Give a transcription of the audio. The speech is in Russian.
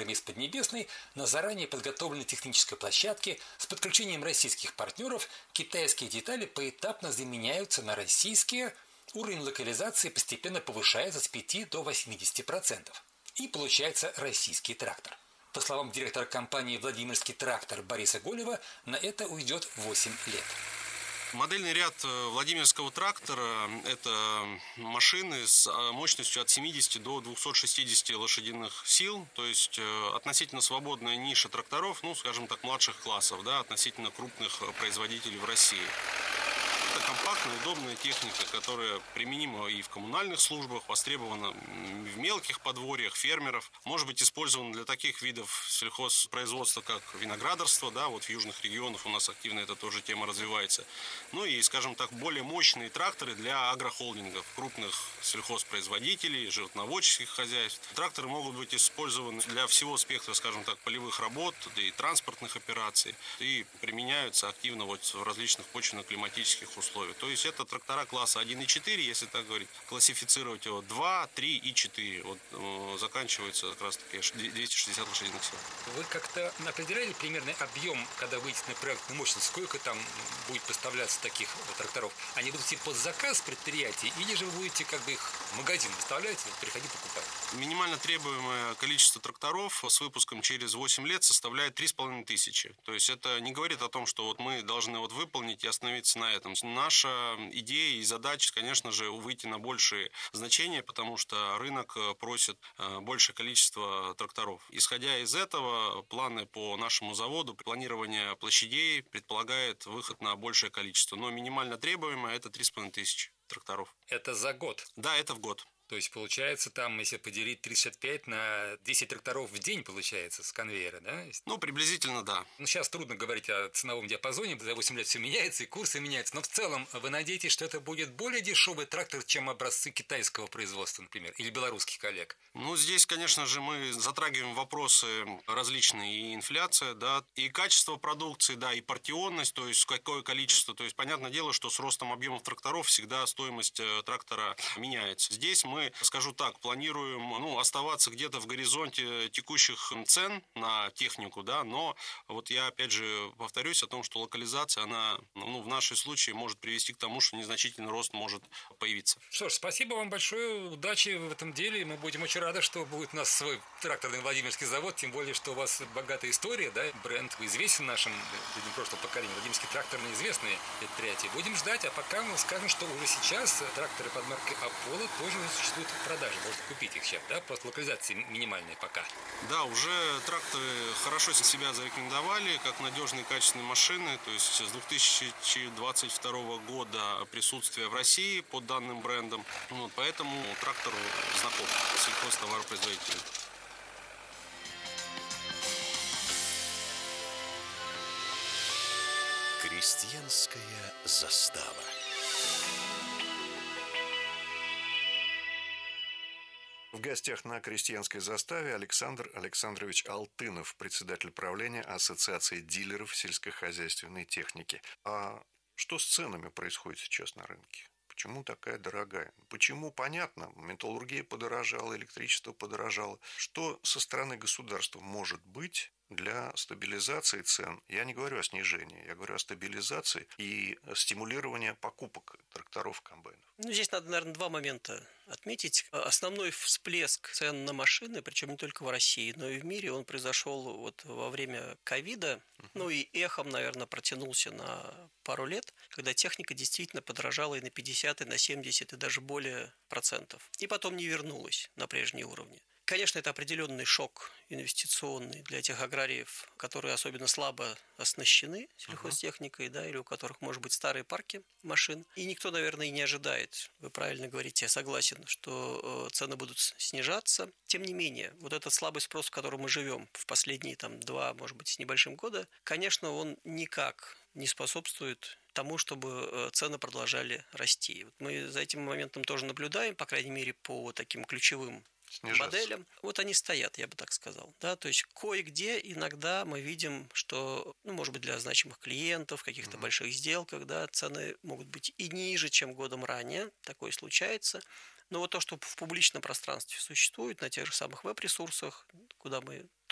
тракторами из Поднебесной на заранее подготовленной технической площадке с подключением российских партнеров китайские детали поэтапно заменяются на российские, уровень локализации постепенно повышается с 5 до 80%. И получается российский трактор. По словам директора компании «Владимирский трактор» Бориса Голева, на это уйдет 8 лет. Модельный ряд Владимирского трактора – это машины с мощностью от 70 до 260 лошадиных сил, то есть относительно свободная ниша тракторов, скажем так, младших классов, относительно крупных производителей в России. Это компактная, удобная техника, которая применима и в коммунальных службах, востребована в мелких подворьях фермеров, может быть использована для таких видов сельхозпроизводства, как виноградарство, вот в южных регионах у нас активно эта тоже тема развивается. И, скажем так, более мощные тракторы для агрохолдингов, крупных сельхозпроизводителей, животноводческих хозяйств. Тракторы могут быть использованы для всего спектра, скажем так, полевых работ и транспортных операций, и применяются активно в различных почвенно-климатических условиях. То есть это трактора класса 1 и 4, если так говорить, классифицировать его 2, 3 и 4. Заканчивается как раз таки 260 лошадиных сил. Вы как-то определяли примерный объем, когда выйдете на проектную мощность, сколько там будет поставляться таких тракторов? Они будут под заказ предприятий, или же вы будете их в магазин выставлять, приходи покупать? Минимально требуемое количество тракторов с выпуском через 8 лет составляет 3500. То есть это не говорит о том, что мы должны выполнить и остановиться на этом. Наша идея и задача, конечно же, выйти на большие значения, потому что рынок просит большее количество тракторов. Исходя из этого, планы по нашему заводу, планирование площадей предполагает выход на большее количество. Но минимально требуемое – это 3500 тракторов. Это за год? Да, это в год. То есть, получается, там, если поделить 35 на 10 тракторов в день, получается, с конвейера, да? Приблизительно, да. Сейчас трудно говорить о ценовом диапазоне, за 8 лет все меняется, и курсы меняются. Но в целом, вы надеетесь, что это будет более дешевый трактор, чем образцы китайского производства, например, или белорусских коллег? Здесь, конечно же, мы затрагиваем вопросы различные, и инфляция, и качество продукции, и партионность, то есть какое количество. То есть, понятное дело, что с ростом объемов тракторов всегда стоимость трактора меняется. Здесь мы, скажу так, планируем оставаться где-то в горизонте текущих цен на технику, но я опять же повторюсь о том, что локализация, она в нашем случае может привести к тому, что незначительный рост может появиться. Что ж, спасибо вам большое, удачи в этом деле. Мы будем очень рады, что будет у нас свой тракторный Владимирский завод, тем более, что у вас богатая история, бренд известен нашим людям прошлого поколения. Владимирский тракторный известное предприятие. Будем ждать, а пока мы скажем, что уже сейчас тракторы под маркой Аполло тоже существуют в продаже. Можно купить их сейчас, просто локализация минимальная пока. Да, уже тракторы хорошо себя зарекомендовали как надежные качественные машины. То есть с 2022 года присутствие в России под данным брендом. Поэтому трактору знаком сельхозтоваропроизводителю. Крестьянская застава. В гостях на крестьянской заставе Александр Александрович Алтынов, председатель правления Ассоциации дилеров сельскохозяйственной техники. А что с ценами происходит сейчас на рынке? Почему такая дорогая? Почему? Понятно, металлургия подорожала, электричество подорожало. Что со стороны государства может быть для стабилизации цен? Я не говорю о снижении, я говорю о стабилизации и стимулировании покупок тракторов, комбайнов. Здесь надо, наверное, два момента отметить. Основной всплеск цен на машины, причем не только в России, но и в мире, он произошел во время ковида, и эхом, наверное, протянулся на пару лет, когда техника действительно подорожала и на 50, и на 70, и даже более процентов. И потом не вернулась на прежние уровни. Конечно, это определенный шок инвестиционный для тех аграриев, которые особенно слабо оснащены сельхозтехникой, или у которых, может быть, старые парки машин. И никто, наверное, и не ожидает, вы правильно говорите, я согласен, что цены будут снижаться. Тем не менее, этот слабый спрос, в котором мы живем в последние 2, может быть, с небольшим года, конечно, он никак не способствует тому, чтобы цены продолжали расти. Мы за этим моментом тоже наблюдаем, по крайней мере, по таким ключевым моделям. Они стоят, я бы так сказал. То есть кое-где иногда мы видим, что, может быть, для значимых клиентов, в каких-то больших сделках, цены могут быть и ниже, чем годом ранее. Такое случается. Но то, что в публичном пространстве существует, на тех же самых веб-ресурсах, куда мы